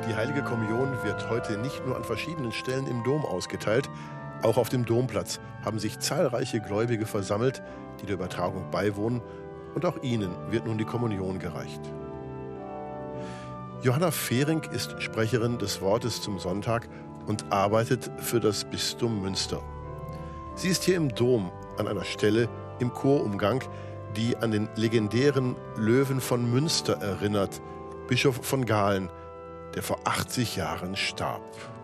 Die Heilige Kommunion wird heute nicht nur an verschiedenen Stellen im Dom ausgeteilt. Auch auf dem Domplatz haben sich zahlreiche Gläubige versammelt, die der Übertragung beiwohnen. Und auch ihnen wird nun die Kommunion gereicht. Johanna Fehring ist Sprecherin des Wortes zum Sonntag und arbeitet für das Bistum Münster. Sie ist hier im Dom an einer Stelle im Chorumgang, die an den legendären Löwen von Münster erinnert, Bischof von Galen, der vor 80 Jahren starb.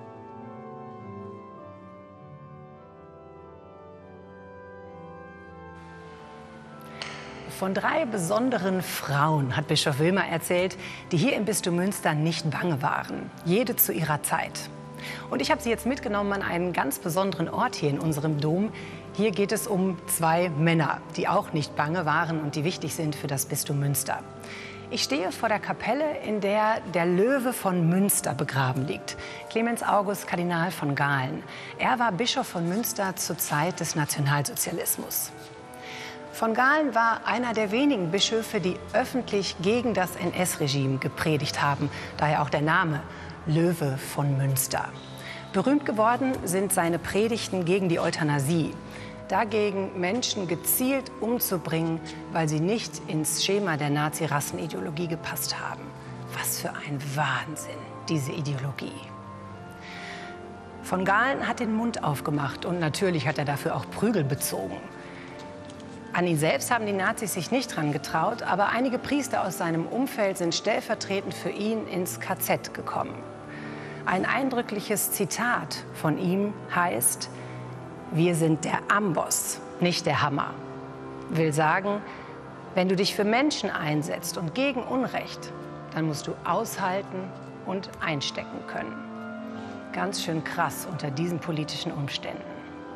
Von 3 besonderen Frauen hat Bischof Wilmer erzählt, die hier im Bistum Münster nicht bange waren. Jede zu ihrer Zeit. Und ich habe sie jetzt mitgenommen an einen ganz besonderen Ort hier in unserem Dom. Hier geht es um 2 Männer, die auch nicht bange waren und die wichtig sind für das Bistum Münster. Ich stehe vor der Kapelle, in der der Löwe von Münster begraben liegt. Clemens August, Kardinal von Galen. Er war Bischof von Münster zur Zeit des Nationalsozialismus. Von Galen war einer der wenigen Bischöfe, die öffentlich gegen das NS-Regime gepredigt haben. Daher auch der Name Löwe von Münster. Berühmt geworden sind seine Predigten gegen die Euthanasie. Dagegen Menschen gezielt umzubringen, weil sie nicht ins Schema der Nazi-Rassenideologie gepasst haben. Was für ein Wahnsinn, diese Ideologie. Von Galen hat den Mund aufgemacht und natürlich hat er dafür auch Prügel bezogen. An ihn selbst haben die Nazis sich nicht dran getraut, aber einige Priester aus seinem Umfeld sind stellvertretend für ihn ins KZ gekommen. Ein eindrückliches Zitat von ihm heißt: Wir sind der Amboss, nicht der Hammer. Will sagen, wenn du dich für Menschen einsetzt und gegen Unrecht, dann musst du aushalten und einstecken können. Ganz schön krass unter diesen politischen Umständen.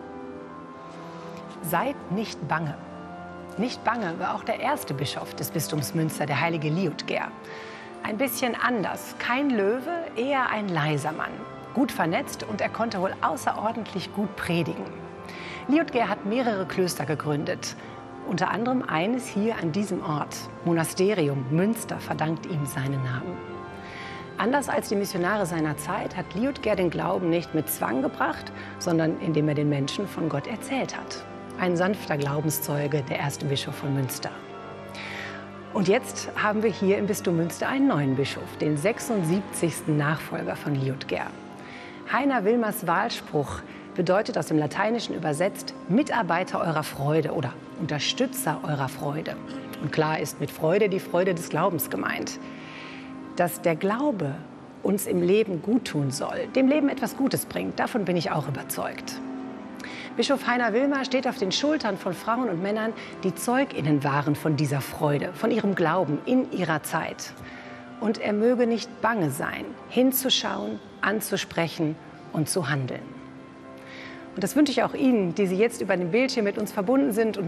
Seid nicht bange. Nicht bange war auch der erste Bischof des Bistums Münster, der heilige Liudger. Ein bisschen anders, kein Löwe, eher ein leiser Mann. Gut vernetzt und er konnte wohl außerordentlich gut predigen. Liudger hat mehrere Klöster gegründet, unter anderem eines hier an diesem Ort. Monasterium Münster verdankt ihm seinen Namen. Anders als die Missionare seiner Zeit hat Liudger den Glauben nicht mit Zwang gebracht, sondern indem er den Menschen von Gott erzählt hat. Ein sanfter Glaubenszeuge, der erste Bischof von Münster. Und jetzt haben wir hier im Bistum Münster einen neuen Bischof, den 76. Nachfolger von Liudger. Heiner Wilmers Wahlspruch bedeutet aus dem Lateinischen übersetzt Mitarbeiter eurer Freude oder Unterstützer eurer Freude. Und klar ist mit Freude die Freude des Glaubens gemeint. Dass der Glaube uns im Leben gut tun soll, dem Leben etwas Gutes bringt, davon bin ich auch überzeugt. Bischof Heiner Wilmer steht auf den Schultern von Frauen und Männern, die ZeugInnen waren von dieser Freude, von ihrem Glauben in ihrer Zeit. Und er möge nicht bange sein, hinzuschauen, anzusprechen und zu handeln. Und das wünsche ich auch Ihnen, die Sie jetzt über den Bildschirm mit uns verbunden sind und